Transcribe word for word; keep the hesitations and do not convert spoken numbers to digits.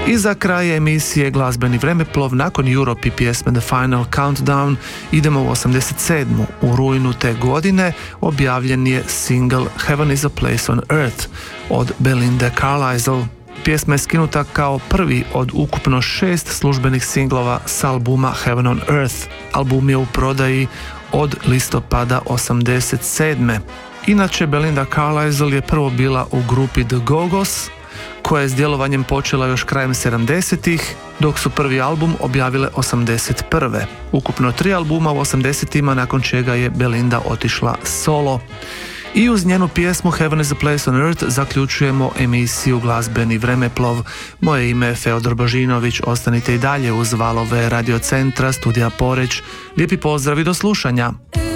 I za kraj emisije glazbeni vremeplov nakon Europe i pjesme The Final Countdown idemo u osamdeset sedmu. U rujnu te godine objavljen je single Heaven is a Place on Earth od Belinda Carlisle. Pjesma je skinuta kao prvi od ukupno šest službenih singlova s albuma Heaven on Earth. Album je u prodaji od listopada osamdeset sedme. Inače, Belinda Carlisle je prvo bila u grupi The Go-Go's, koja je s djelovanjem počela još krajem sedamdesetih, dok su prvi album objavile osamdeset prve. Ukupno tri albuma u osamdesetima, nakon čega je Belinda otišla solo. I uz njenu pjesmu Heaven is a Place on Earth zaključujemo emisiju Glazbeni vremeplov. Moje ime je Feodor Božinović, ostanite i dalje uz valove Radio Centra, Studija Poreč. Lijepi pozdrav i do slušanja.